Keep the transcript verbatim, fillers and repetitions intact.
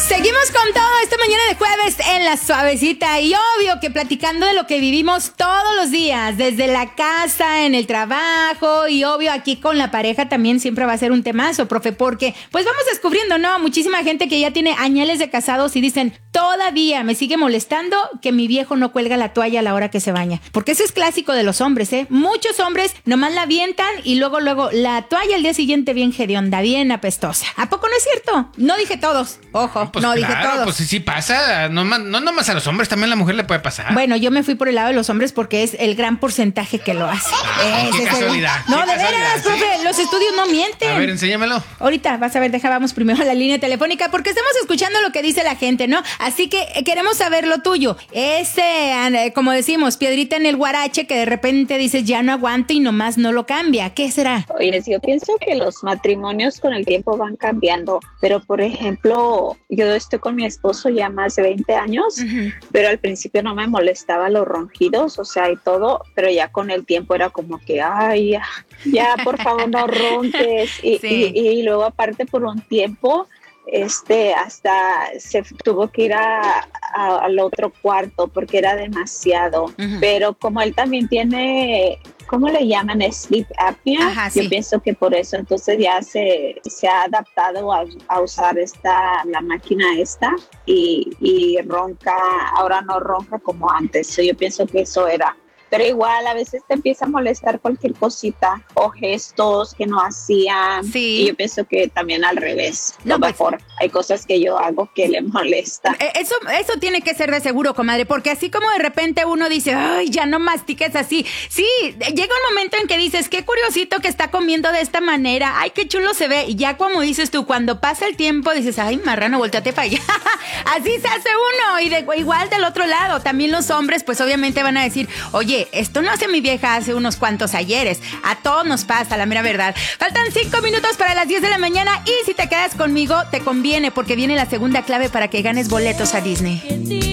Seguimos con todo esta mañana de jueves en La Suavecita y obvio que platicando de lo que vivimos todos los días, desde la casa, en el trabajo y obvio aquí con la pareja también siempre va a ser un temazo, profe, porque pues vamos descubriendo, ¿no? Muchísima gente que ya tiene añales de casados y dicen, todavía me sigue molestando que mi viejo no cuelga la toalla a la hora que se baña, porque eso es clásico de los hombres, ¿eh? Muchos hombres nomás la avientan y luego, luego la toalla al día siguiente bien hedionda, bien apestosa. ¿A poco no es cierto? No dije todos, ojo. Pues no claro, dije todos. Pues sí, sí pasa. No, no nomás a los hombres, también a la mujer le puede pasar. Bueno, yo me fui por el lado de los hombres porque es el gran porcentaje que lo hace. Ah, Ese qué es casualidad. el... No, qué de veras, casualidad, profe, ¿sí? los estudios no mienten. A ver, enséñamelo. Ahorita, vas a ver, deja, vamos primero a la línea telefónica porque estamos escuchando lo que dice la gente, ¿no? Así que eh, queremos saber lo tuyo. Ese, eh, como decimos, piedrita en el guarache que de repente dices, ya no aguanto y nomás no lo cambia. ¿Qué será? Oye, yo pienso que los matrimonios con el tiempo van cambiando, pero por ejemplo, yo estoy con mi esposo ya más de veinte años, uh-huh. pero al principio no me molestaba los ronquidos, o sea, y todo, pero ya con el tiempo era como que, ay, ya, ya por favor no ronques, y, sí. y, y luego aparte por un tiempo, este, hasta se tuvo que ir a, a, al otro cuarto porque era demasiado, uh-huh. pero como él también tiene... ¿Cómo le llaman? Sleep apnea. Ajá, sí. Yo pienso que por eso entonces ya se, se ha adaptado a, a usar esta, la máquina esta y, y ronca, ahora no ronca como antes. Yo pienso que eso era. Pero igual a veces te empieza a molestar cualquier cosita o gestos que no hacían. Sí. Y yo pienso que también al revés. No, lo mejor. Pues, hay cosas que yo hago que le molesta. Eso, eso tiene que ser de seguro, comadre, porque así como de repente uno dice, ay, ya no mastiques así. Sí, llega un momento en que dices, qué curiosito que está comiendo de esta manera. Ay, qué chulo se ve. Y ya como dices tú, cuando pasa el tiempo dices, ay, marrano, volteate para allá. Así se hace uno. Y de, igual del otro lado, también los hombres, pues obviamente van a decir, oye, esto no hace mi vieja hace unos cuantos ayeres. A todos nos pasa, la mera verdad. Faltan cinco minutos para las diez de la mañana y si te quedas conmigo, te conviene porque viene la segunda clave para que ganes boletos a Disney.